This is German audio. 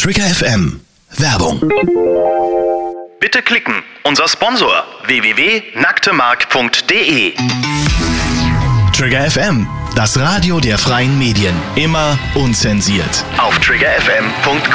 Trigger FM. Werbung. Bitte klicken. Unser Sponsor www.nacktemark.de. Trigger FM, das Radio der freien Medien. Immer unzensiert. Auf triggerfm.com.